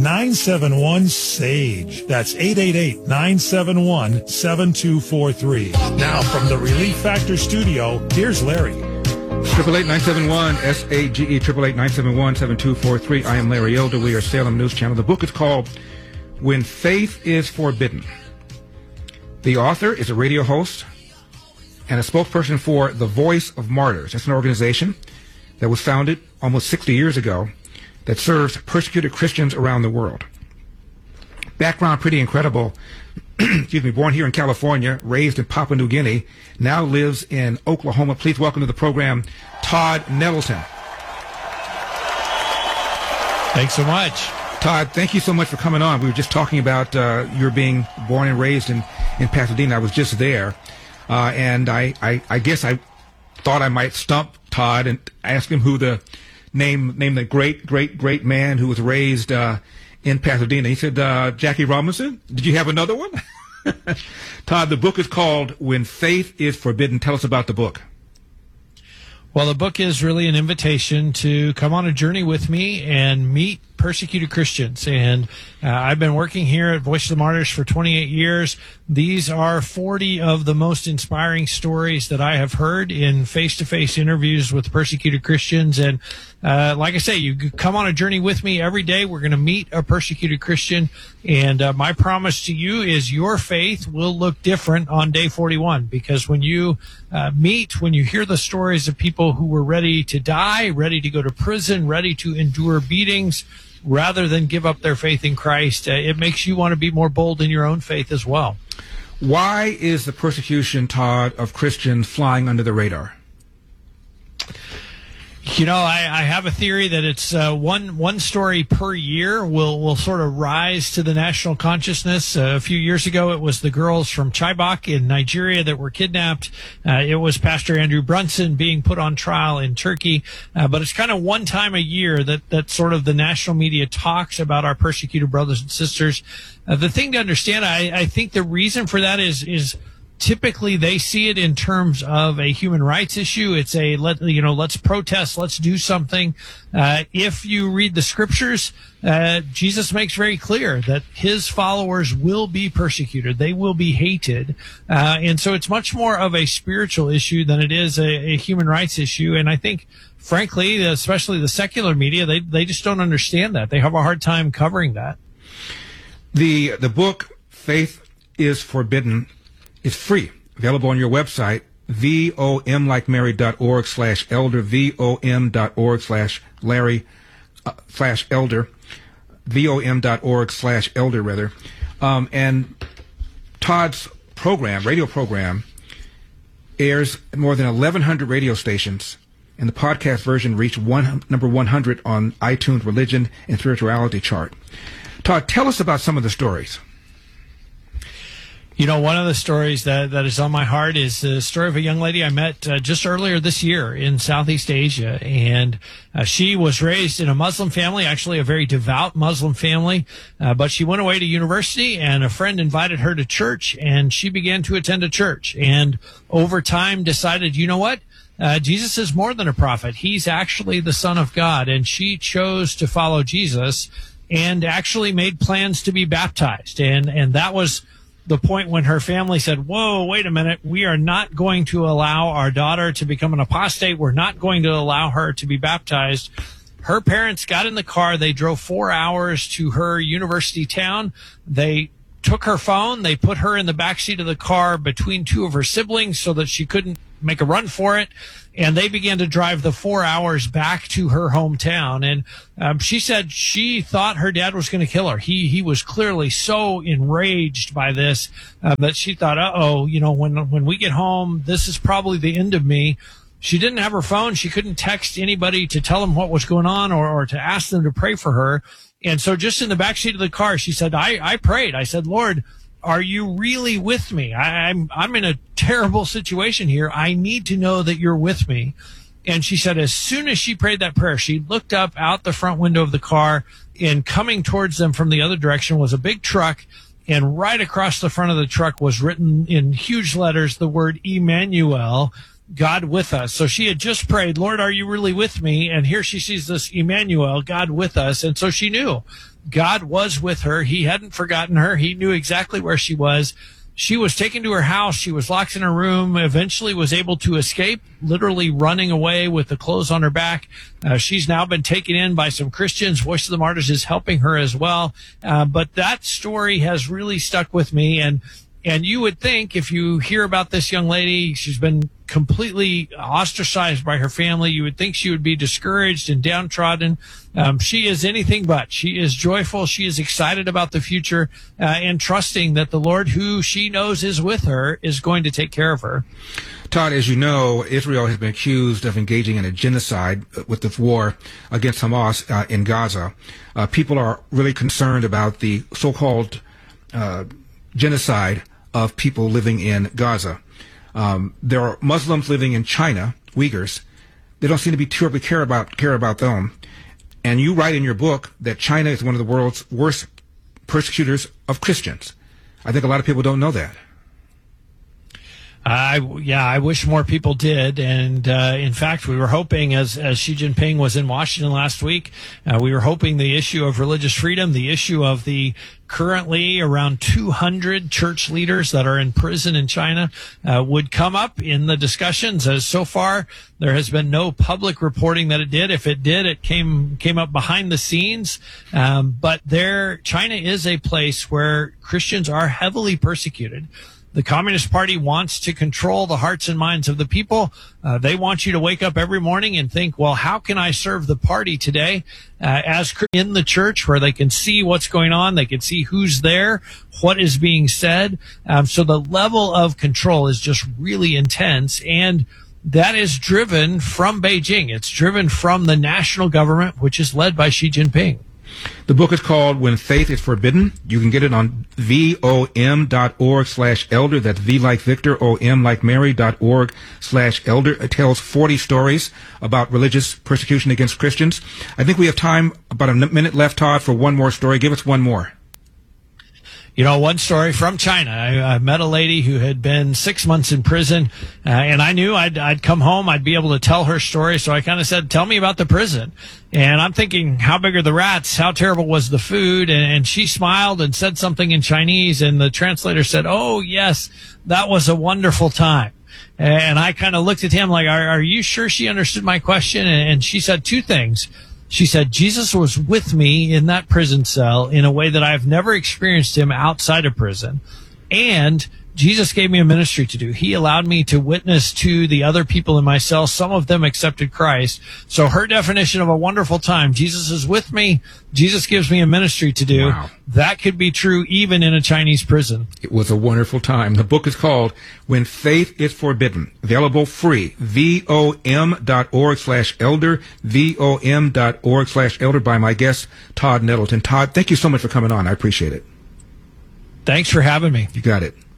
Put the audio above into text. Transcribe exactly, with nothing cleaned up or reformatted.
nine seven one, SAGE. That's eight eight eight, nine seven one, seven two four three. Now from the Relief Factor studio, here's Larry. Triple eight nine seven one S A G E triple eight nine seven one seven two four three. I am Larry Elder. We are Salem News Channel. The book is called When Faith is Forbidden. The author is a radio host and a spokesperson for The Voice of Martyrs. That's an organization that was founded almost sixty years ago that serves persecuted Christians around the world. Background pretty incredible. Excuse me, born here in California, raised in Papua New Guinea, now lives in Oklahoma. Please welcome to the program, Todd Nettleton. Thanks so much. Todd, thank you so much for coming on. We were just talking about uh, your being born and raised in, in Pasadena. I was just there, uh, and I, I, I guess I thought I might stump Todd and ask him who the name, name the great, great, great man who was raised uh, in Pasadena. He said, uh, Jackie Robinson. Did you have another one? Todd, the book is called When Faith is Forbidden. Tell us about the book. Well, the book is really an invitation to come on a journey with me and meet persecuted Christians. And uh, I've been working here at Voice of the Martyrs for twenty-eight years. These are forty of the most inspiring stories that I have heard in face-to-face interviews with persecuted Christians. And uh, like I say, you come on a journey with me every day. We're going to meet a persecuted Christian. And uh, my promise to you is your faith will look different on day forty-one, because when you uh, meet, when you hear the stories of people who were ready to die, ready to go to prison, ready to endure beatings, rather than give up their faith in Christ, uh, it makes you want to be more bold in your own faith as well. Why is the persecution, Todd, of Christians flying under the radar? You know, I, I have a theory that it's uh, one one story per year will will sort of rise to the national consciousness. Uh, a few years ago, it was the girls from Chibok in Nigeria that were kidnapped. Uh, it was Pastor Andrew Brunson being put on trial in Turkey. Uh, but it's kind of one time a year that, that sort of the national media talks about our persecuted brothers and sisters. Uh, the thing to understand, I, I think the reason for that is is typically they see it in terms of a human rights issue. It's a, let, you know, let's protest, let's do something. Uh, if you read the scriptures, uh, Jesus makes very clear that his followers will be persecuted. They will be hated. Uh, and so it's much more of a spiritual issue than it is a, a human rights issue. And I think, frankly, especially the secular media, they, they just don't understand that. They have a hard time covering that. The, the book, Faith is Forbidden, is free, available on your website, vom like Mary dot org slash elder, vom dot org slash Larry uh, slash elder, vom dot org slash elder rather. Um, and Todd's program, radio program, airs at more than eleven hundred radio stations, and the podcast version reached one, number one hundred on iTunes Religion and Spirituality chart. Todd, tell us about some of the stories. You know, one of the stories that, that is on my heart is the story of a young lady I met uh, just earlier this year in Southeast Asia. And uh, she was raised in a Muslim family, actually a very devout Muslim family. Uh, but she went away to university, and a friend invited her to church, and she began to attend a church. And over time decided, you know what? Uh, Jesus is more than a prophet. He's actually the Son of God. And she chose to follow Jesus and actually made plans to be baptized. And, and that was the point when her family said, whoa, wait a minute, we are not going to allow our daughter to become an apostate. We're not going to allow her to be baptized. Her parents got in the car. They drove four hours to her university town. They took her phone. They put her in the backseat of the car between two of her siblings so that she couldn't make a run for it. And they began to drive the four hours back to her hometown. And um, she said she thought her dad was going to kill her. He he was clearly so enraged by this uh, that she thought, uh-oh, you know, when when we get home, this is probably the end of me. She didn't have her phone. She couldn't text anybody to tell them what was going on or, or to ask them to pray for her. And so just in the backseat of the car, she said, I, I prayed. I said, Lord, are you really with me? I, I'm I'm in a terrible situation here. I need to know that you're with me. And she said as soon as she prayed that prayer, she looked up out the front window of the car, and coming towards them from the other direction was a big truck. And right across the front of the truck was written in huge letters the word Emmanuel, God with us. So she had just prayed, Lord, are you really with me? And here she sees this Emmanuel, God with us. And so she knew God was with her. He hadn't forgotten her. He knew exactly where she was. She was taken to her house. She was locked in her room, eventually was able to escape, literally running away with the clothes on her back. Uh, she's now been taken in by some Christians. Voice of the Martyrs is helping her as well. Uh, but that story has really stuck with me. And And you would think if you hear about this young lady, she's been completely ostracized by her family. You would think she would be discouraged and downtrodden. Um, she is anything but. She is joyful. She is excited about the future uh, and trusting that the Lord, who she knows is with her, is going to take care of her. Todd, as you know, Israel has been accused of engaging in a genocide with this war against Hamas uh, in Gaza. Uh, people are really concerned about the so-called uh, genocide of people living in Gaza. Um, there are Muslims living in China, Uyghurs. They don't seem to be terribly care about care about them. And you write in your book that China is one of the world's worst persecutors of Christians. I think a lot of people don't know that. I, yeah, I wish more people did. And, uh, in fact, we were hoping as, as Xi Jinping was in Washington last week, uh, we were hoping the issue of religious freedom, the issue of the currently around two hundred church leaders that are in prison in China, uh, would come up in the discussions. As so far, there has been no public reporting that it did. If it did, it came, came up behind the scenes. Um, but there, China is a place where Christians are heavily persecuted. The Communist Party wants to control the hearts and minds of the people. Uh, they want you to wake up every morning and think, well, how can I serve the party today uh, as in the church where they can see what's going on, they can see who's there, what is being said. Um, so the level of control is just really intense, and that is driven from Beijing. It's driven from the national government, which is led by Xi Jinping. The book is called When Faith is Forbidden. You can get it on vom dot org slash elder. That's V like Victor, O M like Mary dot org slash elder. It tells forty stories about religious persecution against Christians. I think we have time, about a minute left, Todd, for one more story. Give us one more. You know, one story from China. I, I met a lady who had been six months in prison, uh, and I knew I'd, I'd come home, I'd be able to tell her story. So I kind of said, tell me about the prison. And I'm thinking, how big are the rats? How terrible was the food? And, and she smiled and said something in Chinese, and the translator said, oh, yes, that was a wonderful time. And I kind of looked at him like, are, are you sure she understood my question? And, and she said two things. She said, Jesus was with me in that prison cell in a way that I've never experienced him outside of prison. And Jesus gave me a ministry to do. He allowed me to witness to the other people in my cell. Some of them accepted Christ. So her definition of a wonderful time, Jesus is with me. Jesus gives me a ministry to do. Wow. That could be true even in a Chinese prison. It was a wonderful time. The book is called When Faith is Forbidden. Available free. vom dot org slash elder. vom dot org slash elder by my guest, Todd Nettleton. Todd, thank you so much for coming on. I appreciate it. Thanks for having me. You got it.